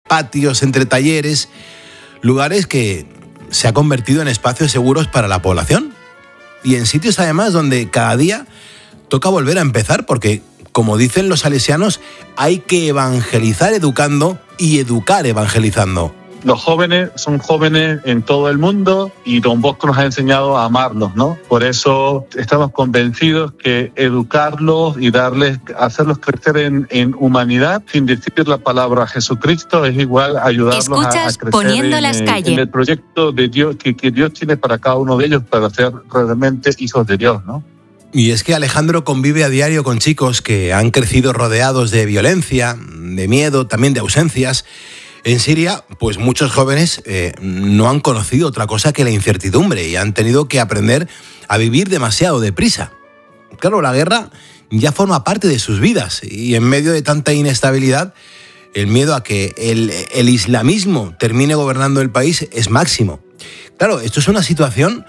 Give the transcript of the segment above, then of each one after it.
patios entre talleres, lugares que se han convertido en espacios seguros para la población y en sitios además donde cada día toca volver a empezar porque, como dicen los salesianos, hay que evangelizar educando y educar evangelizando. Los jóvenes son jóvenes en todo el mundo y Don Bosco nos ha enseñado a amarlos, ¿no? Por eso estamos convencidos que educarlos y hacerlos crecer en humanidad, sin decir la palabra Jesucristo, es igual ayudarlos a crecer Poniendo las calles. En el proyecto de Dios que Dios tiene para cada uno de ellos para ser realmente hijos de Dios, ¿no? Y es que Alejandro convive a diario con chicos que han crecido rodeados de violencia, de miedo, también de ausencias. En Siria, pues muchos jóvenes no han conocido otra cosa que la incertidumbre y han tenido que aprender a vivir demasiado deprisa. Claro, la guerra ya forma parte de sus vidas y en medio de tanta inestabilidad, el miedo a que el islamismo termine gobernando el país es máximo. Claro, esto es una situación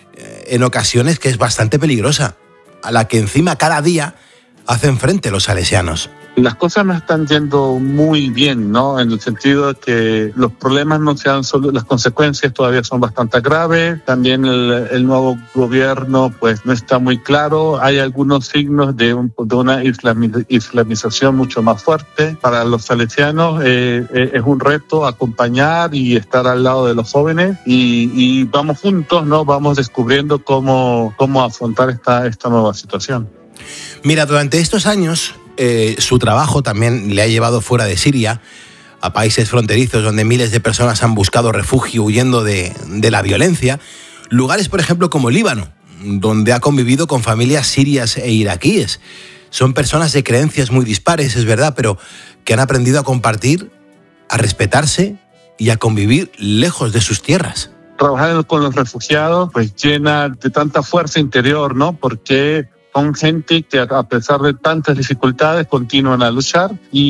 en ocasiones que es bastante peligrosa, a la que encima cada día hacen frente los salesianos. Las cosas no están yendo muy bien, ¿no? En el sentido de que los problemas no se han solo, las consecuencias todavía son bastante graves. También el nuevo gobierno, pues, no está muy claro. Hay algunos signos de una islamización mucho más fuerte. Para los salesianos es un reto acompañar y estar al lado de los jóvenes y vamos juntos, ¿no? Vamos descubriendo cómo afrontar esta nueva situación. Mira, durante estos años su trabajo también le ha llevado fuera de Siria, a países fronterizos donde miles de personas han buscado refugio huyendo de la violencia. Lugares, por ejemplo, como Líbano, donde ha convivido con familias sirias e iraquíes. Son personas de creencias muy dispares, es verdad, pero que han aprendido a compartir, a respetarse y a convivir lejos de sus tierras. Trabajar con los refugiados pues llena de tanta fuerza interior, ¿no? Porque son gente que a pesar de tantas dificultades continúan a luchar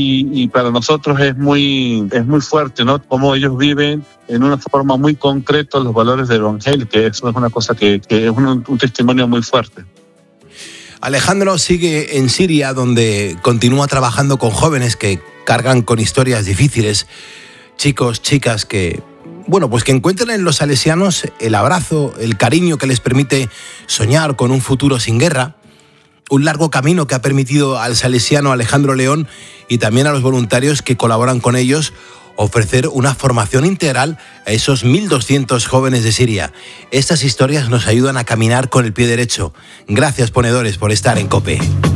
y para nosotros es muy fuerte, ¿no? Cómo ellos viven en una forma muy concreta los valores del Evangelio, que eso es una cosa que es un testimonio muy fuerte. Alejandro sigue en Siria, donde continúa trabajando con jóvenes que cargan con historias difíciles, chicos, chicas que encuentran en los salesianos el abrazo, el cariño que les permite soñar con un futuro sin guerra. Un largo camino que ha permitido al salesiano Alejandro León y también a los voluntarios que colaboran con ellos ofrecer una formación integral a esos 1.200 jóvenes de Siria. Estas historias nos ayudan a caminar con el pie derecho. Gracias, ponedores, por estar en COPE.